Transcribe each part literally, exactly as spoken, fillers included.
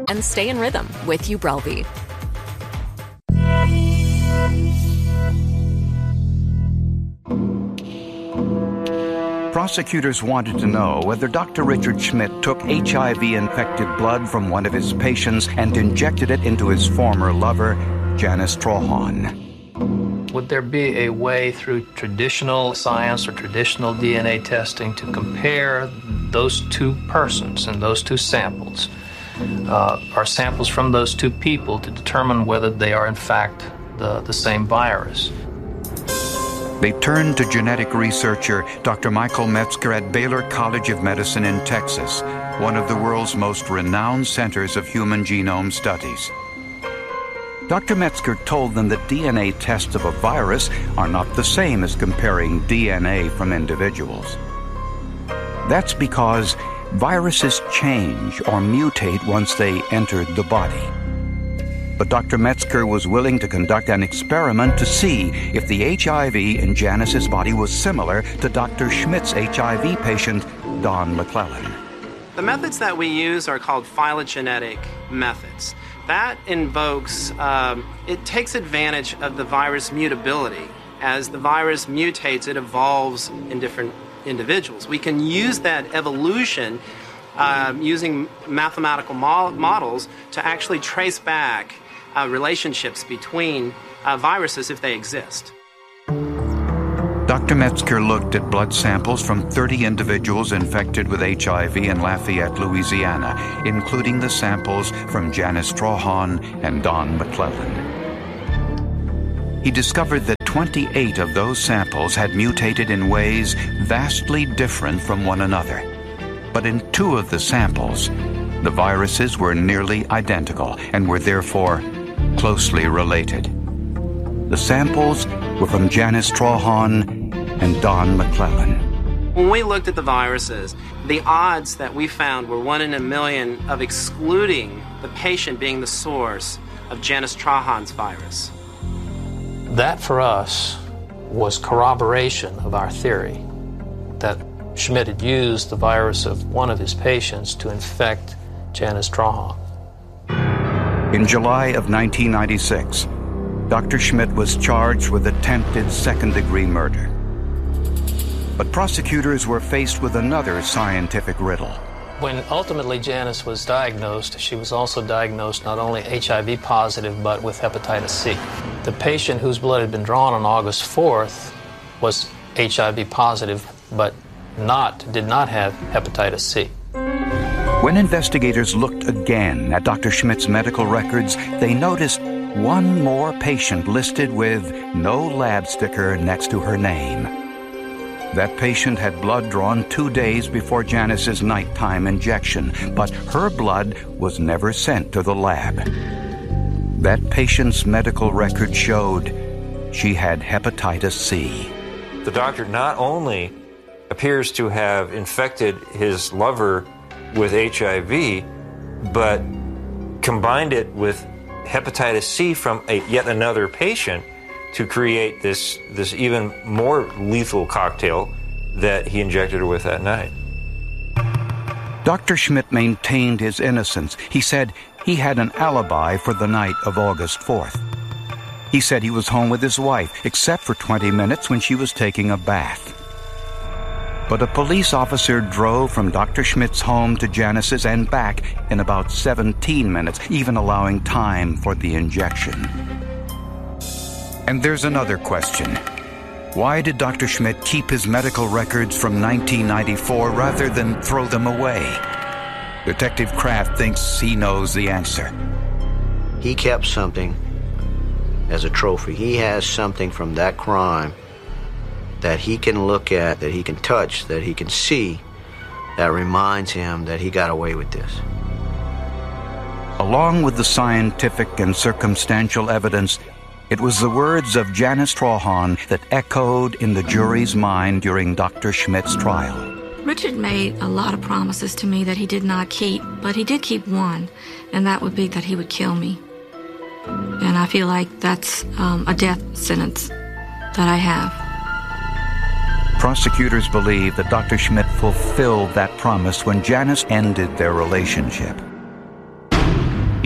and stay in rhythm with Ubrelvy. Prosecutors wanted to know whether Doctor Richard Schmidt took H I V-infected blood from one of his patients and injected it into his former lover, Janice Trahan. Would there be a way through traditional science or traditional D N A testing to compare those two persons and those two samples, uh, or samples from those two people, to determine whether they are in fact the, the same virus? They turned to genetic researcher Doctor Michael Metzger at Baylor College of Medicine in Texas, one of the world's most renowned centers of human genome studies. Doctor Metzger told them that D N A tests of a virus are not the same as comparing D N A from individuals. That's because viruses change or mutate once they entered the body. But Doctor Metzger was willing to conduct an experiment to see if the H I V in Janice's body was similar to Doctor Schmidt's H I V patient, Don McClellan. The methods that we use are called phylogenetic methods. That invokes, um, it takes advantage of the virus mutability. As the virus mutates, it evolves in different individuals. We can use that evolution uh, using mathematical mo- models to actually trace back Uh, relationships between uh, viruses if they exist. Doctor Metzger looked at blood samples from thirty individuals infected with H I V in Lafayette, Louisiana, including the samples from Janice Trahan and Don McClellan. He discovered that twenty-eight of those samples had mutated in ways vastly different from one another. But in two of the samples, the viruses were nearly identical and were therefore closely related. The samples were from Janice Trahan and Don McClellan. When we looked at the viruses, the odds that we found were one in a million of excluding the patient being the source of Janice Trahan's virus. That, for us, was corroboration of our theory that Schmidt had used the virus of one of his patients to infect Janice Trahan. In July of nineteen ninety-six, Doctor Schmidt was charged with attempted second-degree murder. But prosecutors were faced with another scientific riddle. When ultimately Janice was diagnosed, she was also diagnosed not only H I V positive, but with hepatitis C. The patient whose blood had been drawn on August fourth was H I V positive, but not, did not have hepatitis C. When investigators looked again at Doctor Schmidt's medical records, they noticed one more patient listed with no lab sticker next to her name. That patient had blood drawn two days before Janice's nighttime injection, but her blood was never sent to the lab. That patient's medical record showed she had hepatitis C. The doctor not only appears to have infected his lover with H I V, but combined it with hepatitis C from a, yet another patient to create this, this even more lethal cocktail that he injected her with that night. Doctor Schmidt maintained his innocence. He said he had an alibi for the night of August fourth. He said he was home with his wife, except for twenty minutes when she was taking a bath. But a police officer drove from Doctor Schmidt's home to Janice's and back in about seventeen minutes, even allowing time for the injection. And there's another question. Why did Doctor Schmidt keep his medical records from nineteen ninety-four rather than throw them away? Detective Kraft thinks he knows the answer. He kept something as a trophy. He has something from that crime that he can look at, that he can touch, that he can see, that reminds him that he got away with this. Along with the scientific and circumstantial evidence, it was the words of Janice Trahan that echoed in the jury's mind during Doctor Schmidt's trial. Richard made a lot of promises to me that he did not keep, but he did keep one, and that would be that he would kill me. And I feel like that's um, a death sentence that I have. Prosecutors believe that Doctor Schmidt fulfilled that promise when Janice ended their relationship.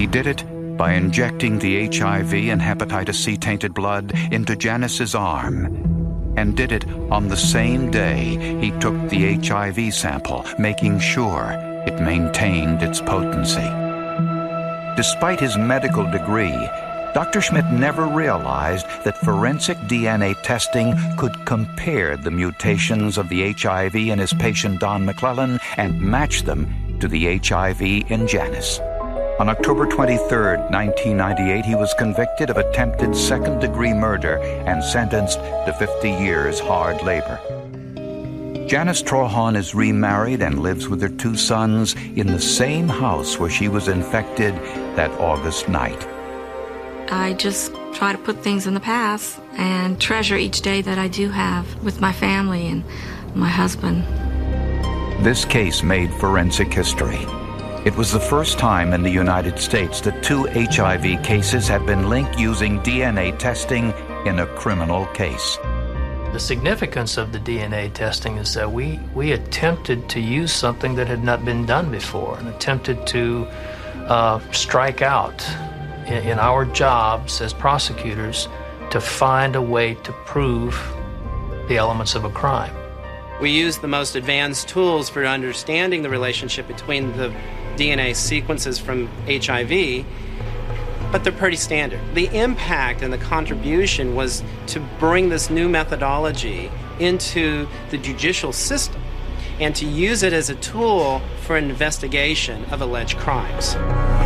He did it by injecting the H I V and hepatitis C tainted blood into Janice's arm, and did it on the same day he took the H I V sample, making sure it maintained its potency. Despite his medical degree, Doctor Schmidt never realized that forensic D N A testing could compare the mutations of the H I V in his patient Don McClellan and match them to the H I V in Janice. On October twenty-third, nineteen ninety-eight, he was convicted of attempted second-degree murder and sentenced to fifty years hard labor. Janice Trahan is remarried and lives with her two sons in the same house where she was infected that August night. I just try to put things in the past and treasure each day that I do have with my family and my husband. This case made forensic history. It was the first time in the United States that two H I V cases have been linked using D N A testing in a criminal case. The significance of the D N A testing is that we, we attempted to use something that had not been done before and attempted to uh, strike out in, in our jobs as prosecutors to find a way to prove the elements of a crime. We use the most advanced tools for understanding the relationship between the D N A sequences from H I V, but they're pretty standard. The impact and the contribution was to bring this new methodology into the judicial system and to use it as a tool for investigation of alleged crimes.